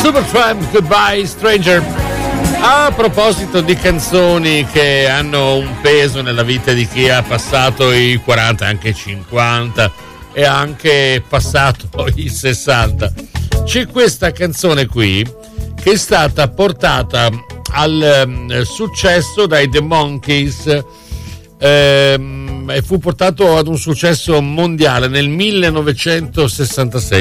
Supertramp, Goodbye Stranger. A proposito di canzoni che hanno un peso nella vita di chi ha passato i 40, anche i 50 e anche passato i 60, c'è questa canzone qui che è stata portata al successo dai The Monkees e fu portato ad un successo mondiale nel 1966.